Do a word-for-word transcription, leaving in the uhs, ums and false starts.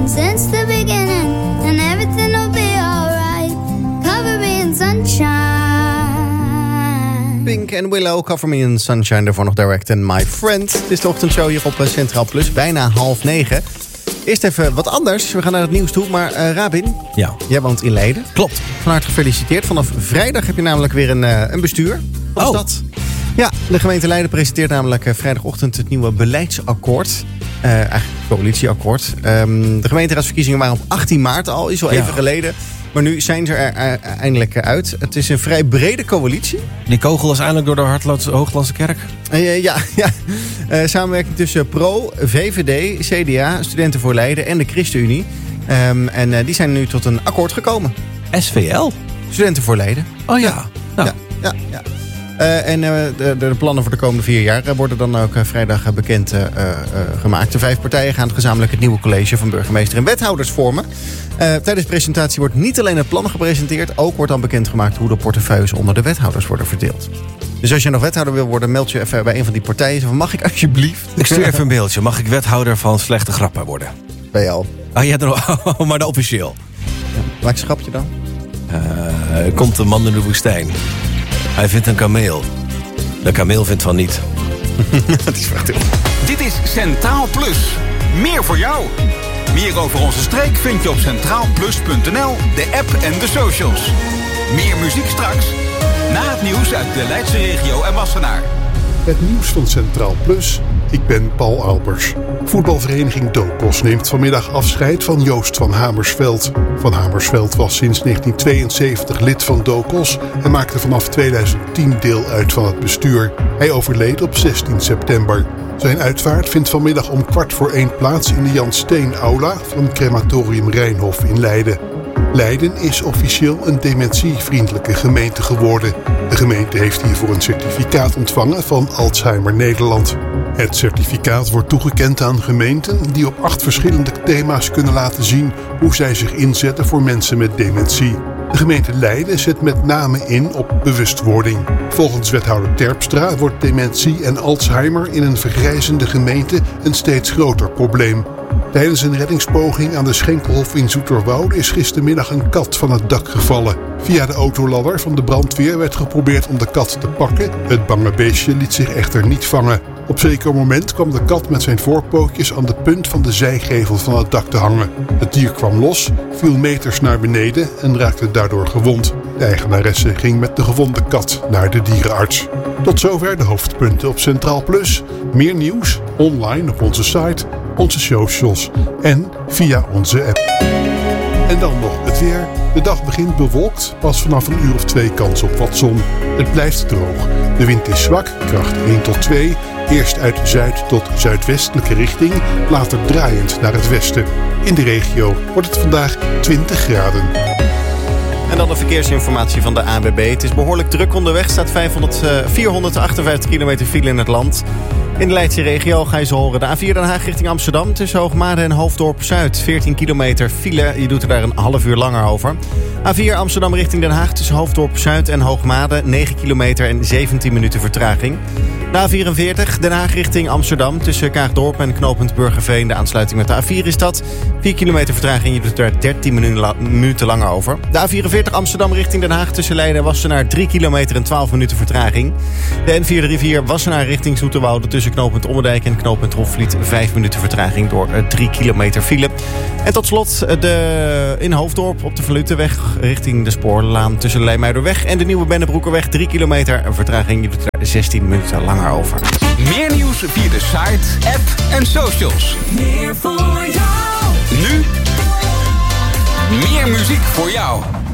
been since the beginning, and everything will be alright. Cover me in sunshine. Pink en Willow, Cover Me in Sunshine. Daarvoor nog Direct and My Friend. Het is de ochtendshow hier op Centraal Plus, bijna half negen. Eerst even wat anders. We gaan naar het nieuws toe. Maar uh, Rabin, ja. Jij woont in Leiden. Klopt. Van harte gefeliciteerd. Vanaf vrijdag heb je namelijk weer een, uh, een bestuur. Hoe is oh. dat? Ja, de gemeente Leiden presenteert namelijk uh, vrijdagochtend het nieuwe beleidsakkoord. Uh, eigenlijk het coalitieakkoord. Um, de gemeenteraadsverkiezingen waren op achttien maart al. Is al ja. even geleden. Maar nu zijn ze er uh, eindelijk uit. Het is een vrij brede coalitie. Die kogel is eindelijk door de Hartloodse Hooglandse Kerk. Uh, ja, ja. Uh, samenwerking tussen Pro, V V D, C D A, Studenten voor Leiden en de ChristenUnie. Um, en uh, die zijn nu tot een akkoord gekomen. S V L? Studenten voor Leiden. Oh ja. Nou. Ja, ja, ja. Uh, en uh, de, de plannen voor de komende vier jaar worden dan ook uh, vrijdag uh, bekend uh, uh, gemaakt. De vijf partijen gaan gezamenlijk het nieuwe college van burgemeester en wethouders vormen. Uh, tijdens de presentatie wordt niet alleen het plan gepresenteerd, ook wordt dan bekendgemaakt hoe de portefeuilles onder de wethouders worden verdeeld. Dus als je nog wethouder wil worden, meld je even bij een van die partijen. Van, mag ik alsjeblieft? Ik stuur even een beeldje. Mag ik wethouder van slechte grappen worden? Ben je al? Ah, ja, oh, maar de officieel. Ja, welk schapje dan? Uh, komt een man in de woestijn. Hij vindt een kameel. De kameel vindt van niet. Dat is prachtig. Dit is Centraal Plus. Meer voor jou. Meer over onze streek vind je op centraal plus punt n l, de app en de socials. Meer muziek straks. Na het nieuws uit de Leidse regio en Wassenaar. Het nieuws van Centraal Plus. Ik ben Paul Albers. Voetbalvereniging Dokos neemt vanmiddag afscheid van Joost van Hamersveld. Van Hamersveld was sinds negentien tweeënzeventig lid van Dokos en maakte vanaf tweeduizend tien deel uit van het bestuur. Hij overleed op zestien september. Zijn uitvaart vindt vanmiddag om kwart voor één plaats in de Jan Steen Aula van crematorium Rijnhof in Leiden. Leiden is officieel een dementievriendelijke gemeente geworden. De gemeente heeft hiervoor een certificaat ontvangen van Alzheimer Nederland. Het certificaat wordt toegekend aan gemeenten die op acht verschillende thema's kunnen laten zien hoe zij zich inzetten voor mensen met dementie. De gemeente Leiden zet met name in op bewustwording. Volgens wethouder Terpstra wordt dementie en Alzheimer in een vergrijzende gemeente een steeds groter probleem. Tijdens een reddingspoging aan de Schenkelhof in Zoeterwoude is gistermiddag een kat van het dak gevallen. Via de autoladder van de brandweer werd geprobeerd om de kat te pakken. Het bange beestje liet zich echter niet vangen. Op zeker moment kwam de kat met zijn voorpootjes aan de punt van de zijgevel van het dak te hangen. Het dier kwam los, viel meters naar beneden en raakte daardoor gewond. De eigenaresse ging met de gewonde kat naar de dierenarts. Tot zover de hoofdpunten op Centraal Plus. Meer nieuws online op onze site, onze socials en via onze app. En dan nog het weer. De dag begint bewolkt, pas vanaf een uur of twee kans op wat zon. Het blijft droog. De wind is zwak, kracht één tot twee. Eerst uit zuid tot zuidwestelijke richting, later draaiend naar het westen. In de regio wordt het vandaag twintig graden. En dan de verkeersinformatie van de A N W B. Het is behoorlijk druk onderweg. Staat vijfhonderd, uh, vierhonderdachtenvijftig kilometer file in het land. In de Leidse regio ga je zo horen. De A vier Den Haag richting Amsterdam. Tussen Hoogmade en Hoofddorp Zuid. veertien kilometer file. Je doet er daar een half uur langer over. A vier Amsterdam richting Den Haag. Tussen Hoofddorp Zuid en Hoogmade. negen kilometer en zeventien minuten vertraging. De A vierenveertig Den Haag richting Amsterdam. Tussen Kaagdorp en knooppunt Burgerveen. De aansluiting met de A vier is dat. vier kilometer vertraging. Je doet er dertien minuten langer over. De A vierenveertig Amsterdam richting Den Haag. Tussen Leiden en Wassenaar. drie kilometer en twaalf minuten vertraging. De N vierhonderdrivier Wassenaar richting Zoeterwoude. Tussen knooppunt Ommerdijk en knooppunt Hofvliet. vijf minuten vertraging door drie kilometer file. En tot slot de, in Hoofddorp op de Valuteweg richting de Spoorlaan. Tussen de Leimuiderweg en de Nieuwe Bennebroekerweg. drie kilometer vertraging. Je doet er zestien minuten langer over. Meer nieuws via de site, app en socials. Meer voor jou. Nu meer muziek voor jou.